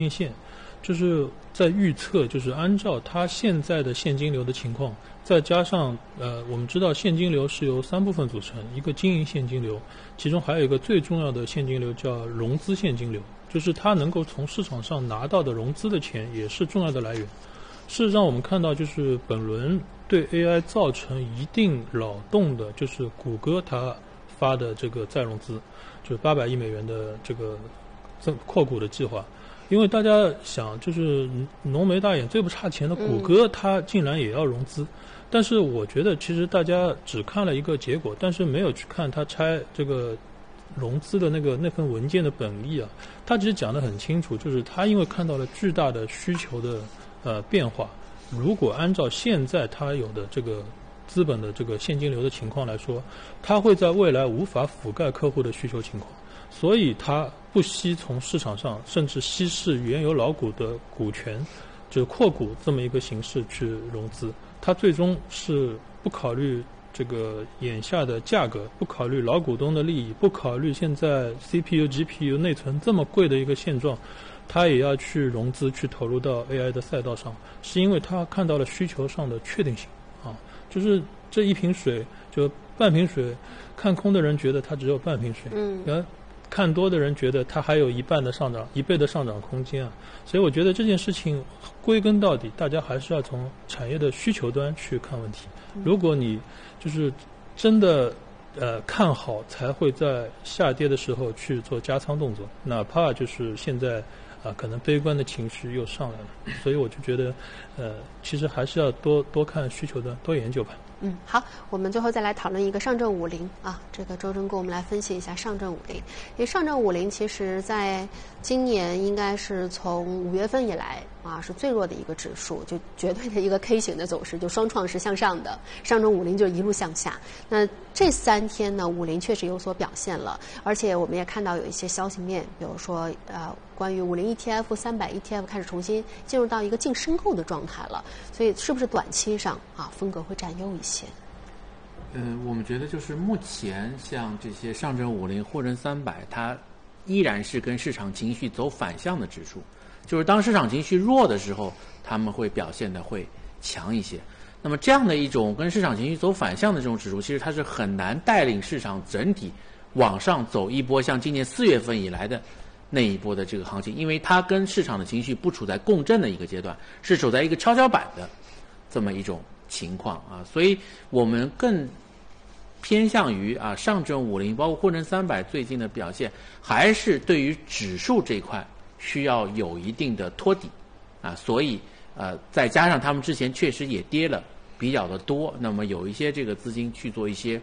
线，就是在预测，就是按照它现在的现金流的情况，再加上我们知道现金流是由3部分组成，一个经营现金流，其中还有一个最重要的现金流叫融资现金流，就是它能够从市场上拿到的融资的钱也是重要的来源。事实上，我们看到就是本轮对 AI 造成一定扰动的，就是谷歌它发的这个再融资，就是800亿美元的这个扩股的计划。因为大家想，就是浓眉大眼最不差钱的谷歌，它竟然也要融资，但是我觉得其实大家只看了一个结果，但是没有去看它拆这个融资的那份文件的本意啊。它其实讲得很清楚，就是它因为看到了巨大的需求的变化，如果按照现在它有的这个资本的这个现金流的情况来说，它会在未来无法覆盖客户的需求情况。所以它不惜从市场上甚至稀释原有老股的股权，就是扩股这么一个形式去融资。它最终是不考虑这个眼下的价格，不考虑老股东的利益，不考虑现在 CPU、GPU 内存这么贵的一个现状，它也要去融资，去投入到 AI 的赛道上，是因为它看到了需求上的确定性啊，就是这一瓶水，就半瓶水，看空的人觉得它只有半瓶水，看多的人觉得它还有1倍的上涨空间啊，所以我觉得这件事情归根到底，大家还是要从产业的需求端去看问题。如果你就是真的看好，才会在下跌的时候去做加仓动作，哪怕就是现在可能悲观的情绪又上来了，所以我就觉得其实还是要多看需求端，多研究吧。 好，我们最后再来讨论一个上证50啊，这个周真给我们来分析一下上证50。因为上证50其实在今年应该是从5月份以来啊是最弱的一个指数，就绝对的一个 K 型的走势，就双创是向上的，上证50就一路向下。那这3天呢，50确实有所表现了，而且我们也看到有一些消息面，比如说关于50 ETF、300 ETF 开始重新进入到一个净申购的状态了，所以是不是短期上风格会占优一些？ 我们觉得就是目前像这些上证50、沪深300，它依然是跟市场情绪走反向的指数，就是当市场情绪弱的时候，他们会表现的会强一些。那么这样的一种跟市场情绪走反向的这种指数，其实它是很难带领市场整体往上走一波，像今年4月份以来的那一波的这个行情，因为它跟市场的情绪不处在共振的一个阶段，是处在一个跷跷板的这么一种情况啊，所以我们更偏向于上证50包括沪深300最近的表现，还是对于指数这一块需要有一定的托底所以再加上他们之前确实也跌了比较的多，那么有一些这个资金去做一些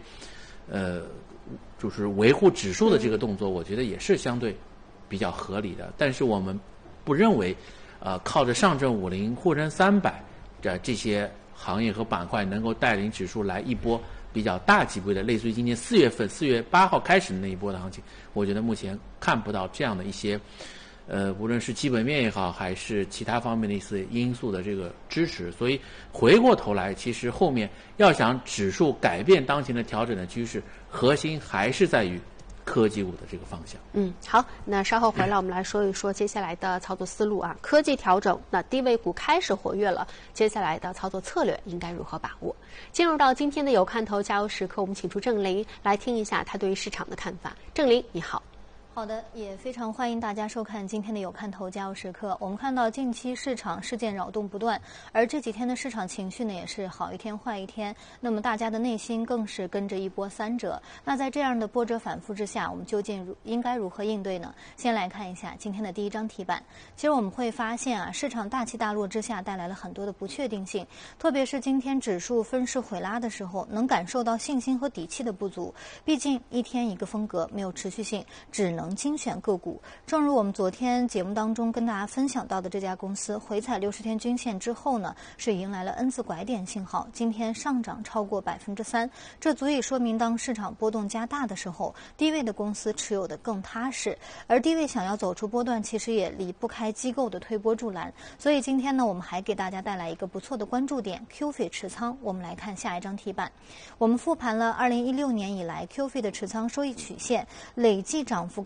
就是维护指数的这个动作，我觉得也是相对比较合理的。但是我们不认为靠着上证50、沪深300的这些行业和板块能够带领指数来一波比较大级别的，类似于今年4月份4月8号开始的那一波的行情，我觉得目前看不到这样的一些无论是基本面也好，还是其他方面的一些因素的这个支持。所以回过头来，其实后面要想指数改变当前的调整的趋势，核心还是在于科技股的这个方向。 好，那稍后回来我们来说一说接下来的操作思路啊。科技调整，那低位股开始活跃了，接下来的操作策略应该如何把握？进入到今天的有看头加油时刻，我们请出郑林来听一下他对于市场的看法。郑林，你好。 好的，也非常欢迎大家收看今天的有看头加油时刻。我们看到近期市场事件扰动不断，而这几天的市场情绪呢也是好一天坏一天，那么大家的内心更是跟着一波三折。那在这样的波折反复之下，我们究竟应该如何应对呢？先来看一下今天的第一张题板。其实我们会发现市场大起大落之下带来了很多的不确定性，特别是今天指数分时回拉的时候，能感受到信心和底气的不足。毕竟一天一个风格，没有持续性，只能精选个股。正如我们昨天节目当中跟大家分享到的，这家公司回踩60天均线之后呢，是迎来了 N 字拐点信号，今天上涨超过3%，这足以说明当市场波动加大的时候，低位的公司持有的更踏实，而低位想要走出波段，其实也离不开机构的推波助澜。所以今天呢，我们还给大家带来一个不错的关注点 QF 持仓。我们来看下一张题板，我们复盘了2016年以来 QF 的持仓收益曲线，累计涨幅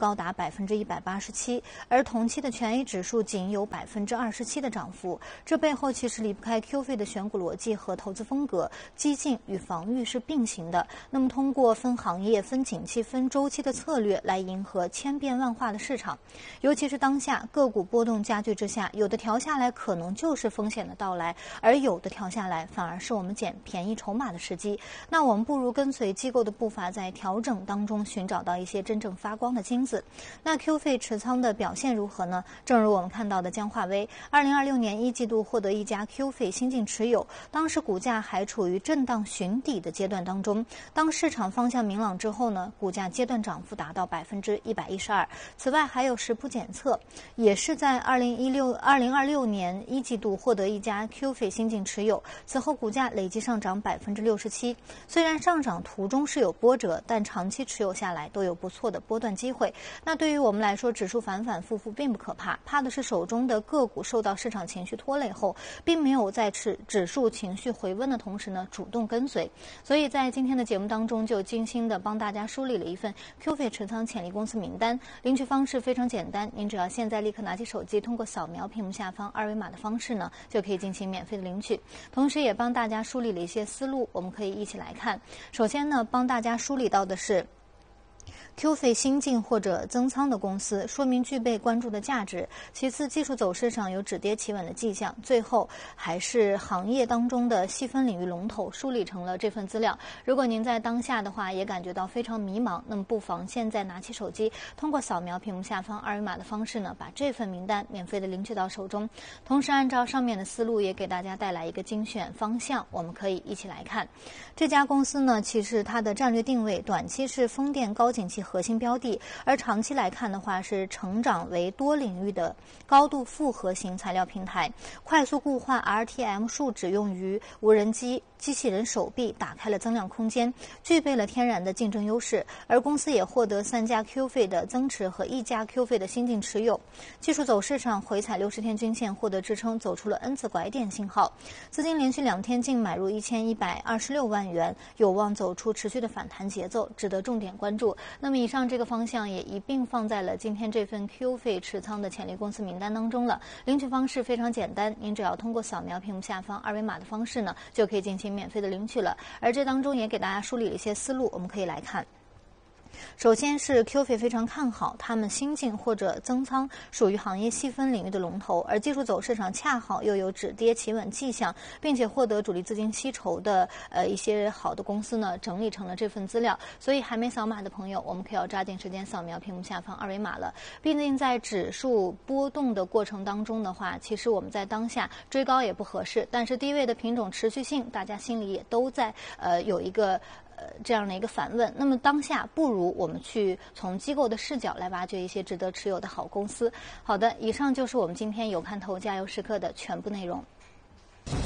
高达187%，而同期的全 A 指数仅有27%的涨幅。这背后其实离不开 QF 的选股逻辑和投资风格，激进与防御是并行的。那么通过分行业、分景气、分周期的策略来迎合千变万化的市场，尤其是当下个股波动加剧之下，有的调下来可能就是风险的到来，而有的调下来反而是我们捡便宜筹码的时机。那我们不如跟随机构的步伐，在调整当中寻找到一些真正发光的金子。那 QF 持仓的表现如何呢？正如我们看到的江化威，2026年1季度获得一家 QF 新进持有，当时股价还处于震荡寻底的阶段当中。当市场方向明朗之后呢，股价阶段涨幅达到112%。此外还有食谱检测，也是在2026年1季度获得一家 QF 新进持有，此后股价累计上涨67%。虽然上涨途中是有波折，但长期持有下来都有不错的波段机会。那对于我们来说，指数反反复复并不可怕，怕的是手中的个股受到市场情绪拖累后，并没有在指数情绪回温的同时呢，主动跟随。所以在今天的节目当中，就精心的帮大家梳理了一份 QF 持仓潜力公司名单。领取方式非常简单，您只要现在立刻拿起手机，通过扫描屏幕下方二维码的方式呢，就可以进行免费的领取。同时也帮大家梳理了一些思路，我们可以一起来看。首先呢，帮大家梳理到的是QF 新进或者增仓的公司，说明具备关注的价值。其次，技术走势上有止跌企稳的迹象。最后，还是行业当中的细分领域龙头梳理成了这份资料。如果您在当下的话也感觉到非常迷茫，那么不妨现在拿起手机，通过扫描屏幕下方二维码的方式呢，把这份名单免费的领取到手中。同时，按照上面的思路，也给大家带来一个精选方向，我们可以一起来看。这家公司呢，其实它的战略定位，短期是风电高景气核心标的，而长期来看的话是成长为多领域的高度复合型材料平台，快速固化 RTM 树脂用于无人机、机器人手臂，打开了增量空间，具备了天然的竞争优势。而公司也获得3家 QF 的增持和1家 QF 的新进持有。技术走势上回踩60天均线获得支撑，走出了 N 次拐点信号。资金连续2天净买入1126万元，有望走出持续的反弹节奏，值得重点关注。那么以上这个方向也一并放在了今天这份 QF 持仓的潜力公司名单当中了。领取方式非常简单，您只要通过扫描屏幕下方二维码的方式呢，就可以进行免费的领取了。而这当中也给大家梳理了一些思路，我们可以来看。首先是 QF 非常看好，他们新进或者增仓属于行业细分领域的龙头，而技术走势上恰好又有止跌企稳迹象，并且获得主力资金吸筹的一些好的公司呢，整理成了这份资料。所以还没扫码的朋友，我们可以要抓紧时间扫描屏幕下方二维码了。毕竟在指数波动的过程当中的话，其实我们在当下追高也不合适，但是低位的品种持续性，大家心里也都在有一个这样的一个反问。那么当下不如我们去从机构的视角来挖掘一些值得持有的好公司。好的，以上就是我们今天有看头加油时刻的全部内容。